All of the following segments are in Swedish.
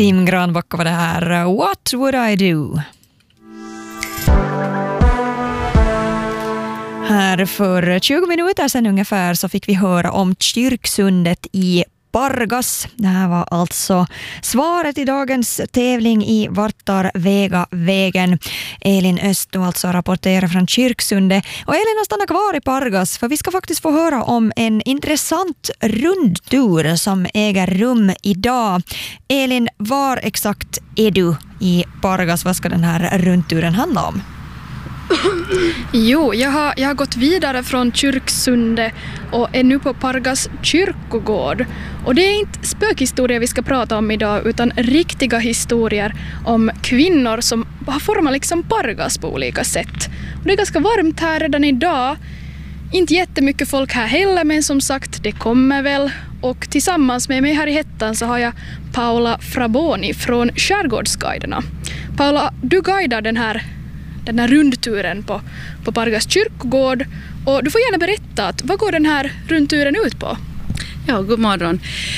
Tim Granbacka var det här. What would I do? Här för 20 minuter sedan ungefär så fick vi höra om Kyrksundet i Pargas. Det här var alltså svaret i dagens tävling i Vart tar Vega vägen. Elin Öst alltså rapporterar från Kyrksundet. Och Elin har stannat kvar i Pargas för vi ska faktiskt få höra om en intressant rundtur som äger rum idag. Elin, var exakt är du i Pargas? Vad ska den här rundturen handla om? Jo, jag har gått vidare från Kyrksundet och är nu på Pargas kyrkogård. Och det är inte spökhistorier vi ska prata om idag utan riktiga historier om kvinnor som har format liksom Pargas på olika sätt. Och det är ganska varmt här redan idag. Inte jättemycket folk här heller, men som sagt, det kommer väl. Och tillsammans med mig här i Hettan så har jag Paula Fraboni från Skärgårdsguiderna. Paula, du guidar den här rundturen på Pargas kyrkogård. Och du får gärna berätta att vad går den här rundturen ut på? Ja, god morgon.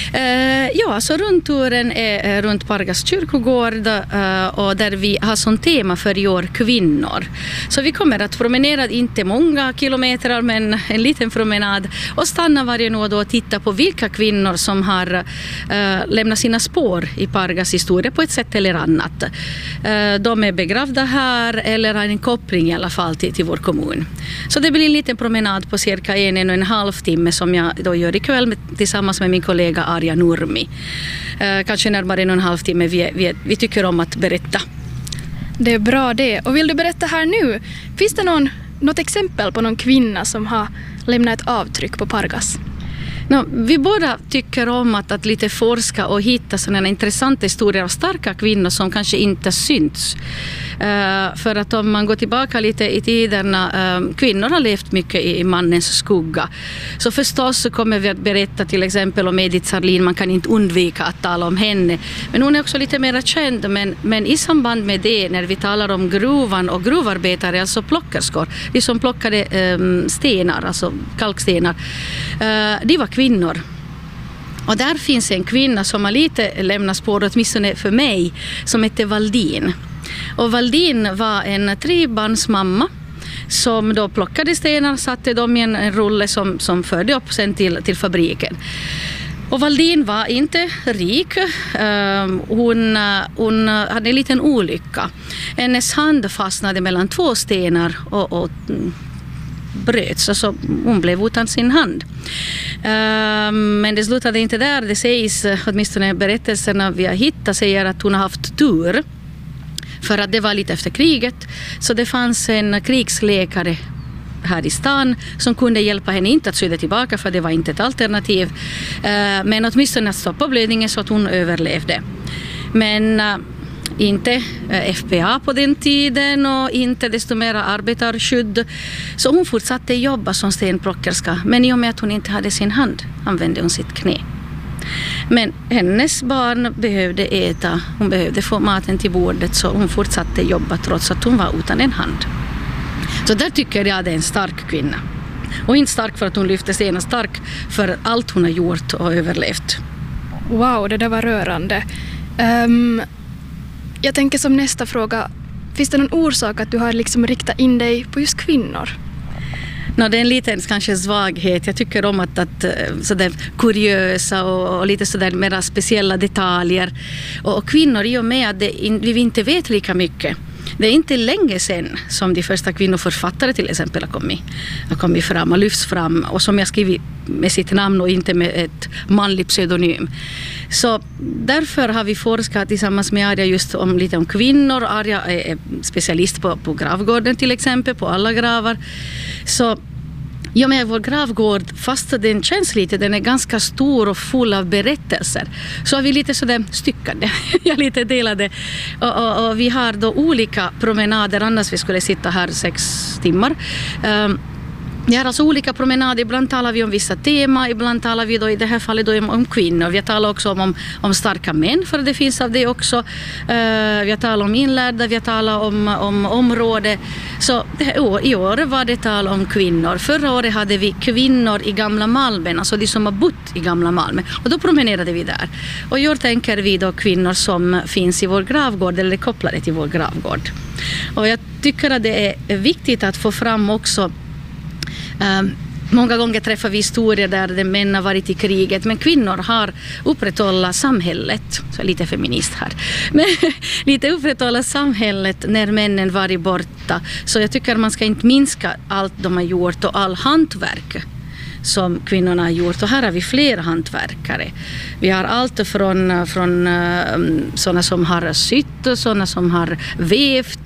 Så rundturen är runt Pargas kyrkogård och där vi har som tema för i år kvinnor. Så vi kommer att promenera inte många kilometer men en liten promenad och stanna varje år då och titta på vilka kvinnor som har lämnat sina spår i Pargas historia på ett sätt eller annat. De är begravda här eller har en koppling i alla fall till vår kommun. Så det blir en liten promenad på cirka 1,5 timme som jag då gör ikväll tillsammans med min kollega Arja Nurmi. Kanske närmare 1,5 timme vi tycker om att berätta. Det är bra det. Och vill du berätta här nu? Finns det något exempel på någon kvinna som har lämnat ett avtryck på Pargas? Vi båda tycker om att lite forska och hitta sådana intressanta historier av starka kvinnor som kanske inte syns. För att om man går tillbaka lite i tiden, kvinnor har levt mycket i mannens skugga. Så förstås så kommer vi att berätta till exempel om Edith Sarlin, man kan inte undvika att tala om henne. Men hon är också lite mer känd, men i samband med det, när vi talar om gruvan och gruvarbetare, alltså plockerskor, de som plockade stenar, alltså kalkstenar, de var kvinnor. Och där finns en kvinna som har lite lämnat spår, åtminstone för mig, som heter Valdin. Och Valdin var en 3-barnsmamma som då plockade stenar, satte dem i en rulle som förde upp sen till fabriken. Och Valdin var inte rik. Hon hade en liten olycka. Hennes hand fastnade mellan 2 stenar och bröts, alltså hon blev utan sin hand. Men det slutade inte där. Det sägs, åtminstone berättelserna vi har hittat säger att hon har haft tur. För att det var lite efter kriget. Så det fanns en krigsläkare här i stan som kunde hjälpa henne, inte att syda tillbaka för det var inte ett alternativ. Men åtminstone att stoppa blödningen så att hon överlevde. Men inte FPA på den tiden och inte desto mer arbetarskydd. Så hon fortsatte jobba som stenplockerska. Men i och med att hon inte hade sin hand använde hon sitt knä. Men hennes barn behövde äta, hon behövde få maten till bordet, så hon fortsatte jobba trots att hon var utan en hand. Så där tycker jag att det är en stark kvinna. Och inte stark för att hon lyfte stenar, stark för allt hon har gjort och överlevt. Wow, det där var rörande. Jag tänker som nästa fråga, finns det någon orsak att du har liksom riktat in dig på just kvinnor? Det är en liten kanske svaghet. Jag tycker om att sådär kuriösa och lite sådär mera speciella detaljer. Och kvinnor, i och med att vi inte vet lika mycket. Det är inte länge sedan som de första kvinnoförfattare till exempel har kommit fram och lyfts fram. Och som jag skrivit med sitt namn och inte med ett manligt pseudonym. Så därför har vi forskat tillsammans med Arja just lite om kvinnor. Arja är specialist på gravgården till exempel, på alla gravar. Så ja, med vår gravgård, fast den känns lite, den är ganska stor och full av berättelser, så har vi lite sådär styckade, jag lite delade. Och vi har då olika promenader, annars vi skulle sitta här 6 timmar. Vi har alltså olika promenader, ibland talar vi om vissa tema, ibland talar vi då i det här fallet då om kvinnor. Vi talar också om starka män, för det finns av det också. Vi har talat om inlärda, vi har talat om område. Så i år var det tal om kvinnor. Förra året hade vi kvinnor i Gamla Malmen, alltså de som har bott i Gamla Malmen. Och då promenerade vi där. Och i år tänker vi då kvinnor som finns i vår gravgård eller kopplade till vår gravgård. Och jag tycker att det är viktigt att få fram också. Många gånger träffar vi historier där män har varit i kriget, men kvinnor har upprätthållit samhället, så lite feminist här, men lite upprätthållit samhället när männen varit borta. Så jag tycker man ska inte minska allt de har gjort och all hantverk som kvinnorna har gjort. Och här har vi flera hantverkare. Vi har allt från sådana som har sytt, sådana som har vävt,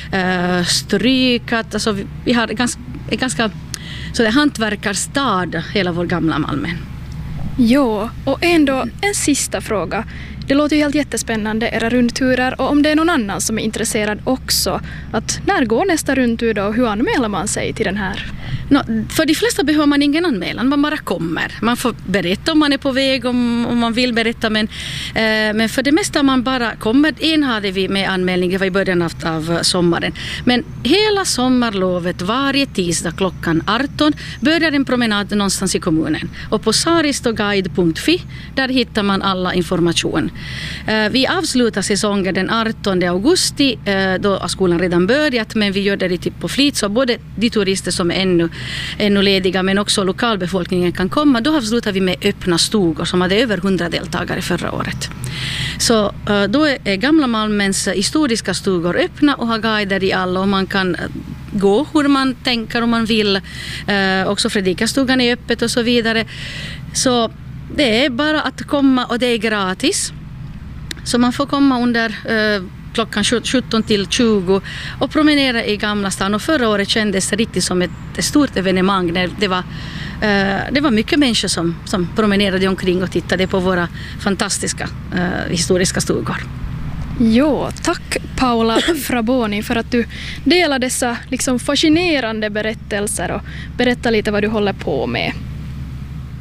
strykat. Alltså vi har ganska så det hantverkarstad hela vår Gamla Malmen. Jo, och ändå en sista fråga. Det låter ju helt jättespännande, era rundturer, och om det är någon annan som är intresserad också, att när går nästa rundtur då och hur anmäler man sig till den här? För de flesta behöver man ingen anmälan, man bara kommer. Man får berätta om man är på väg, om man vill berätta, men för det mesta man bara kommer. En hade vi med anmälning, det var i början av sommaren. Men hela sommarlovet, varje tisdag klockan 18 börjar en promenad någonstans i kommunen. Och på saristoguide.fi, där hittar man alla information. Vi avslutar säsongen den 18 augusti, då har skolan redan börjat, men vi gör det på flit, så både de turister som är ännu lediga men också lokalbefolkningen kan komma. Då avslutar vi med öppna stugor som hade över 100 deltagare förra året. Så då är Gamla Malmens historiska stugor öppna och har guider i alla, och man kan gå hur man tänker om man vill. Också Fredrikastugan är öppet och så vidare. Så det är bara att komma, och det är gratis. Så man får komma under klockan 17 till 20 och promenera i Gamla stan. Och förra året kändes det riktigt som ett stort evenemang när det var mycket människor som promenerade omkring och tittade på våra fantastiska historiska stugor. Jo, tack Paula Fraboni för att du delar dessa fascinerande berättelser och berättar lite vad du håller på med.